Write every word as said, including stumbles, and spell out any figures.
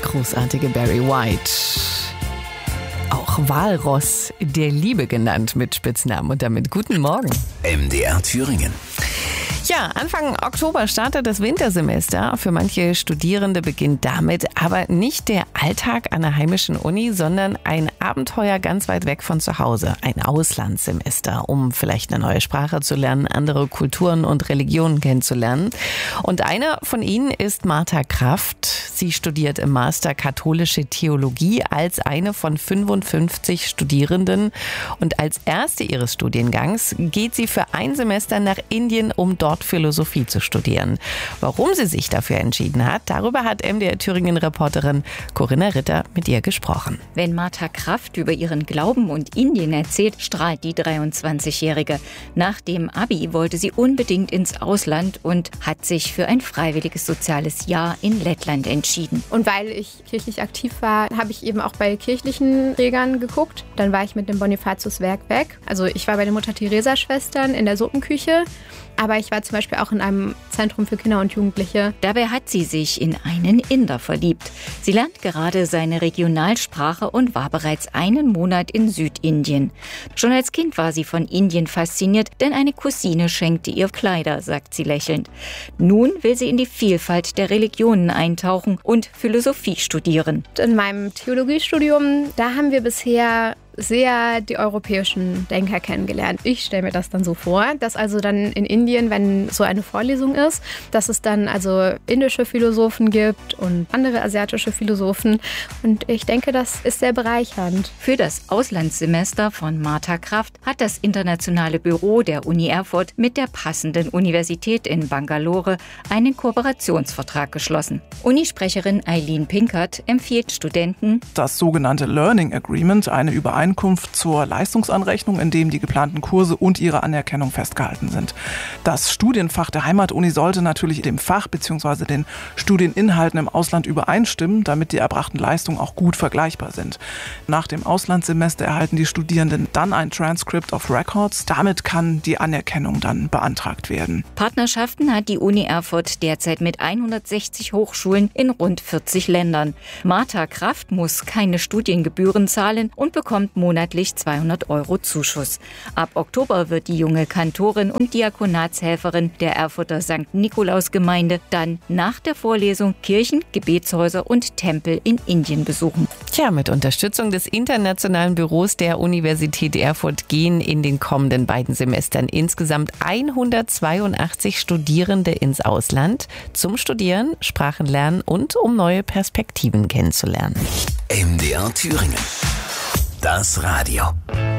großartige Barry White. Auch Walross der Liebe genannt mit Spitznamen und damit guten Morgen. M D R Thüringen. Ja, Anfang Oktober startet das Wintersemester. Für manche Studierende beginnt damit aber nicht der Alltag an der heimischen Uni, sondern ein Abenteuer ganz weit weg von zu Hause. Ein Auslandssemester, um vielleicht eine neue Sprache zu lernen, andere Kulturen und Religionen kennenzulernen. Und eine von ihnen ist Martha Kraft. Sie studiert im Master Katholische Theologie als eine von fünfundfünfzig Studierenden. Und als erste ihres Studiengangs geht sie für ein Semester nach Indien, um dort Philosophie zu studieren. Warum sie sich dafür entschieden hat, darüber hat M D R Thüringen-Reporterin Corinna Ritter mit ihr gesprochen. Wenn Martha Kraft über ihren Glauben und Indien erzählt, strahlt die dreiundzwanzigjährige. Nach dem Abi wollte sie unbedingt ins Ausland und hat sich für ein freiwilliges soziales Jahr in Lettland entschieden. Und weil ich kirchlich aktiv war, habe ich eben auch bei kirchlichen Trägern geguckt. Dann war ich mit dem Bonifatius-Werk weg. Also ich war bei den Mutter-Theresa-Schwestern in der Suppenküche. Aber ich war zum Beispiel auch in einem Zentrum für Kinder und Jugendliche. Dabei hat sie sich in einen Inder verliebt. Sie lernt gerade seine Regionalsprache und war bereits einen Monat in Südindien. Schon als Kind war sie von Indien fasziniert, denn eine Cousine schenkte ihr Kleider, sagt sie lächelnd. Nun will sie in die Vielfalt der Religionen eintauchen und Philosophie studieren. In meinem Theologiestudium, da haben wir bisher sehr die europäischen Denker kennengelernt. Ich stelle mir das dann so vor, dass also dann in Indien, wenn so eine Vorlesung ist, dass es dann also indische Philosophen gibt und andere asiatische Philosophen. Und ich denke, das ist sehr bereichernd. Für das Auslandssemester von Martha Kraft hat das internationale Büro der Uni Erfurt mit der passenden Universität in Bangalore einen Kooperationsvertrag geschlossen. Unisprecherin Eileen Pinkert empfiehlt Studenten, das sogenannte Learning Agreement, eine Übereinkunft zur Leistungsanrechnung, in dem die geplanten Kurse und ihre Anerkennung festgehalten sind. Das Studienfach der Heimatuni sollte natürlich dem Fach bzw. den Studieninhalten im Ausland übereinstimmen, damit die erbrachten Leistungen auch gut vergleichbar sind. Nach dem Auslandssemester erhalten die Studierenden dann ein Transcript of Records. Damit kann die Anerkennung dann beantragt werden. Partnerschaften hat die Uni Erfurt derzeit mit hundertsechzig Hochschulen in rund vierzig Ländern. Martha Kraft muss keine Studiengebühren zahlen und bekommt monatlich zweihundert Euro Zuschuss. Ab Oktober wird die junge Kantorin und Diakonatshelferin der Erfurter Sankt Nikolaus-Gemeinde dann nach der Vorlesung Kirchen, Gebetshäuser und Tempel in Indien besuchen. Tja, mit Unterstützung des internationalen Büros der Universität Erfurt gehen in den kommenden beiden Semestern insgesamt hundertzweiundachtzig Studierende ins Ausland zum Studieren, Sprachen lernen und um neue Perspektiven kennenzulernen. M D R Thüringen. Das Radio.